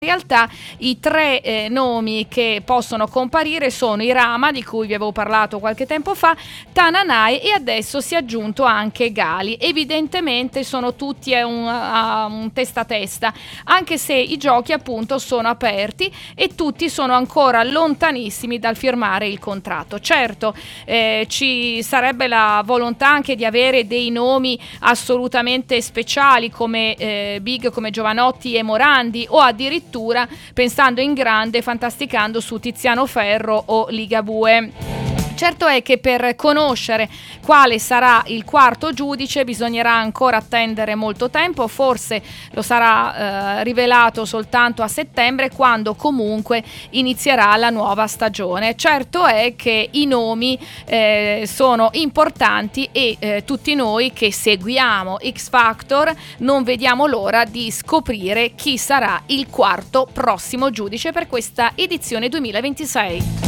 In realtà i tre nomi che possono comparire sono Irama, di cui vi avevo parlato qualche tempo fa, Tananai e adesso si è aggiunto anche Gali. Evidentemente sono tutti a un testa a testa, anche se i giochi appunto sono aperti e tutti sono ancora lontanissimi dal firmare il contratto. Certo, ci sarebbe la volontà anche di avere dei nomi assolutamente speciali come big come Giovanotti e Morandi, o addirittura pensando in grande, fantasticando su Tiziano Ferro o Ligabue. Certo è che per conoscere quale sarà il quarto giudice bisognerà ancora attendere molto tempo, forse lo sarà rivelato soltanto a settembre, quando comunque inizierà la nuova stagione. Certo è che i nomi sono importanti e tutti noi che seguiamo X Factor non vediamo l'ora di scoprire chi sarà il quarto prossimo giudice per questa edizione 2026.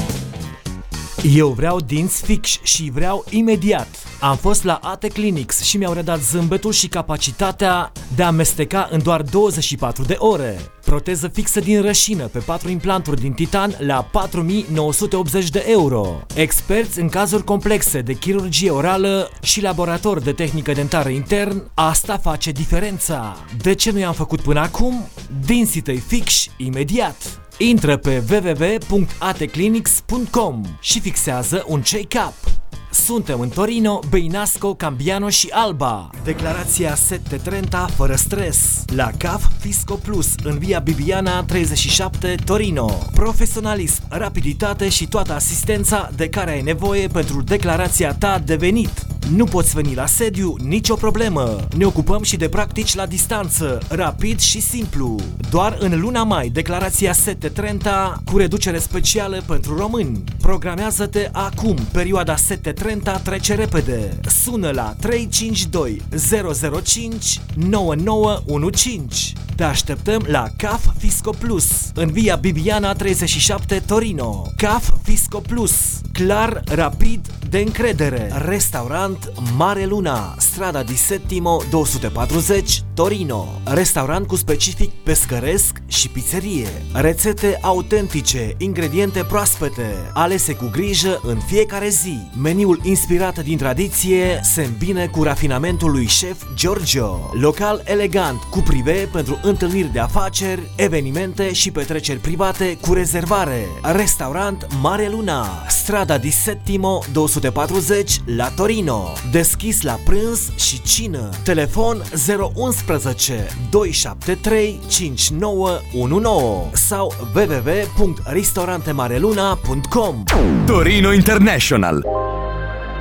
Eu vreau dinți fix și vreau imediat. Am fost la AT Clinics și mi-au redat zâmbetul și capacitatea de a amesteca în doar 24 de ore. Proteză fixă din rășină pe 4 implanturi din titan la 4.980 de euro. Experți în cazuri complexe de chirurgie orală și laborator de tehnică dentară intern, asta face diferența. De ce nu i-am făcut până acum? Dinții tăi fix imediat. Intră pe www.ateclinics.com și fixează un check-up. Suntem în Torino, Beinasco, Cambiano și Alba. Declarația 730 fără stres. La CAF Fisco Plus în via Bibiana 37 Torino. Profesionalism, rapiditate și toată asistența de care ai nevoie pentru declarația ta de venit. Nu poți veni la sediu? Nicio problemă. Ne ocupăm și de practici la distanță, rapid și simplu. Doar în luna mai, declarația 730 cu reducere specială pentru români. Programează-te acum, perioada 730 trece repede. Sună la 352 005 9915. Te așteptăm la CAF Fisco Plus în via Bibiana 37 Torino. CAF Fisco Plus, clar, rapid, de încredere. Restaurant Mare Luna, strada di Settimo 240 Torino. Restaurant cu specific pescăresc și pizzerie. Rețete autentice, ingrediente proaspete, alese cu grijă în fiecare zi. Meniul inspirat din tradiție se îmbine cu rafinamentul lui șef Giorgio. Local elegant cu prive pentru întâlniri de afaceri, evenimente și petreceri private cu rezervare. Restaurant Mare Luna, strada di Settimo 240 la Torino. Deschis la prânz și cină. Telefon 011 273 5919 sau www.ristorantemareluna.com. Torino International.